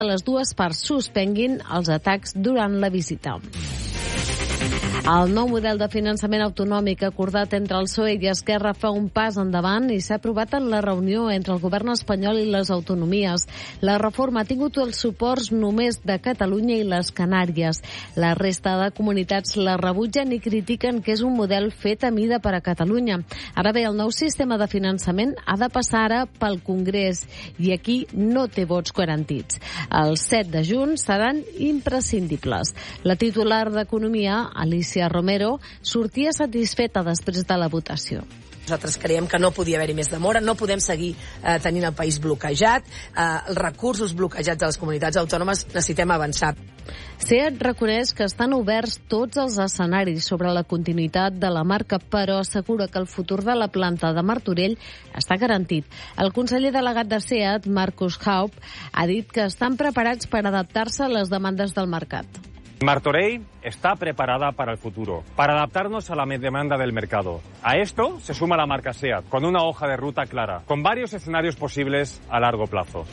les dues parts suspenguin els atacs durant la visita. El nou model de finançament autonòmic acordat entre el PSOE i Esquerra fa un pas endavant i s'ha aprovat en la reunió entre el govern espanyol i les autonomies. La reforma ha tingut els suports només de Catalunya i les Canàries. La resta de comunitats la rebutgen i critiquen que és un model fet a mida per a Catalunya. Ara bé, el nou sistema de finançament ha de passar ara pel Congrés i aquí no té vots garantits. Els 7 de juny seran imprescindibles. La titular d'Economia, Alicia Romero, sortia satisfeta després de la votació. Nosaltres creiem que no podia haver-hi més demora, no podem seguir tenint el país bloquejat, els recursos bloquejats a les comunitats autònomes, necessitem avançar. SEAT reconeix que estan oberts tots els escenaris sobre la continuïtat de la marca, però assegura que el futur de la planta de Martorell està garantit. El conseller delegat de SEAT, Markus Haupt, ha dit que estan preparats per adaptar-se a les demandes del mercat. Martorell está preparada para el futuro, para adaptarnos a la demanda del mercado. A esto se suma la marca SEAT, con una hoja de ruta clara, con varios escenarios posibles a largo plazo.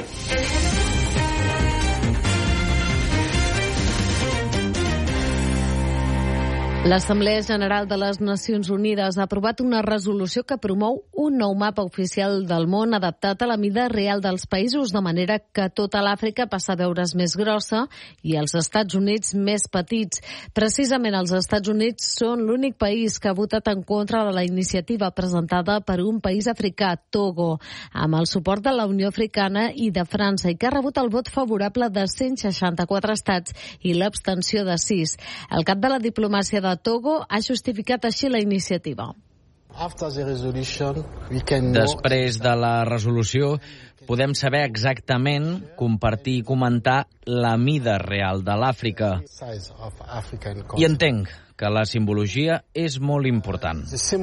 L'Assemblea General de les Nacions Unides ha aprovat una resolució que promou un nou mapa oficial del món adaptat a la mida real dels països, de manera que tota l'Àfrica passa a veure's més grossa i els Estats Units més petits. Precisament els Estats Units són l'únic país que ha votat en contra de la iniciativa presentada per un país africà, Togo, amb el suport de la Unió Africana i de França, i que ha rebut el vot favorable de 164 estats i l'abstenció de 6. El cap de la diplomàcia de Togo ha justificat així la iniciativa. Després de la resolució podem saber exactament, compartir i comentar la mida real de l'Àfrica. I entenc que la simbologia és molt important.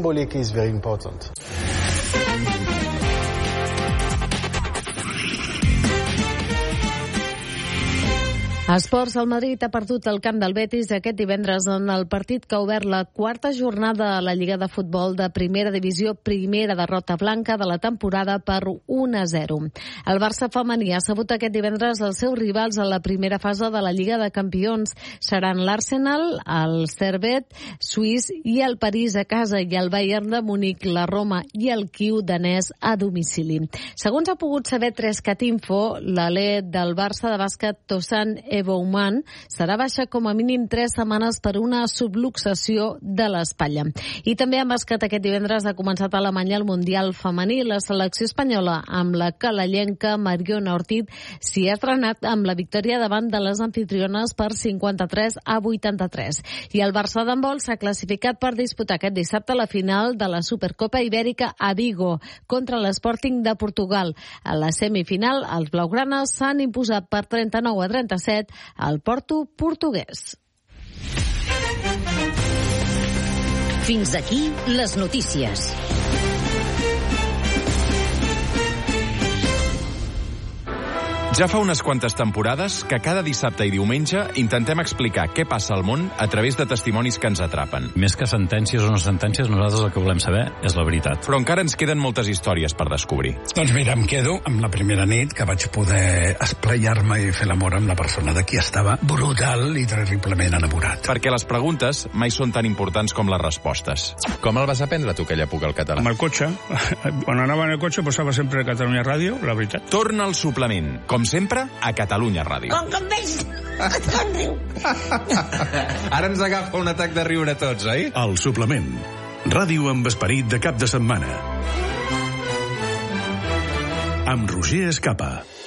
Esports, el Madrid ha perdut el camp del Betis aquest divendres en el partit que ha obert la quarta jornada a la Lliga de Futbol de Primera Divisió, primera derrota blanca de la temporada per 1-0. El Barça femení ha sabut aquest divendres els seus rivals a la primera fase de la Lliga de Campions. Seran l'Arsenal, el Servette suís i el París a casa i el Bayern de Múnich, la Roma i el Kiu danès a domicili. Segons ha pogut saber Trescat-Info, l'alè del Barça de bàsquet Tosan Ebouman serà baixa com a mínim 3 setmanes per una subluxació de l'espatlla. I també en bàsquet aquest divendres ha començat a Alemanya el Mundial femení. La selecció espanyola, amb la calellenca Mariona Ortiz, s'hi ha estrenat amb la victòria davant de les anfitriones per 53-83. I el Barça d'handbol s'ha classificat per disputar aquest dissabte la final de la Supercopa Ibèrica a Vigo contra l'Sporting de Portugal. A la semifinal, els blaugranes s'han imposat per 39-37 al Porto portuguès. Fins aquí les notícies. Ja fa unes quantes temporades que cada dissabte i diumenge intentem explicar què passa al món a través de testimonis que ens atrapen. Més que sentències o no sentències, nosaltres el que volem saber és la veritat. Però encara ens queden moltes històries per descobrir. Doncs mira, em quedo amb la primera nit que vaig poder esplaiar-me i fer l'amor amb la persona de qui estava brutal i terriblement enamorat. Perquè les preguntes mai són tan importants com les respostes. Com el vas aprendre tu, aquella època, al català? Amb el cotxe. Quan anava en el cotxe posava sempre a Catalunya Ràdio, la veritat. Torna al suplement, com sempre, a Catalunya Ràdio. Com veus? Ara ens agafa un atac de riure tots, oi? El suplement. Ràdio amb esperit de cap de setmana. Amb Roger Escapa.